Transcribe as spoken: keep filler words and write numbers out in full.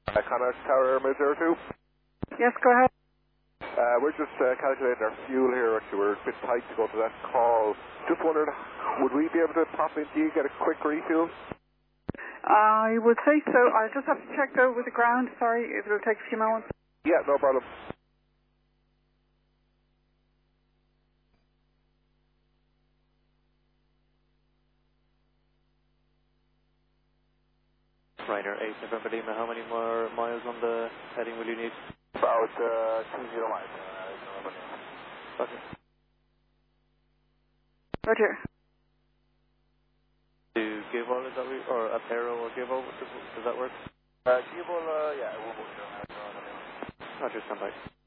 Uh, Connacht Tower, Mid zero two. Yes, go ahead. Uh, we're just uh, calculating our fuel here. Actually, we're a bit tight to go to that call. Just wondering, would we be able to pop into you, get a quick refuel? I would say so. I'll just have to check though with the ground. Sorry, it'll take a few moments. Yeah, no problem. Ryder eight November Lima, how many more miles on the heading will you need? About uh, two zero miles. Uh, Okay. Roger. To Gable, is that we, or Apero or Gable, does, does that work? uh, Gable, uh, yeah, it will work. Roger, stand by.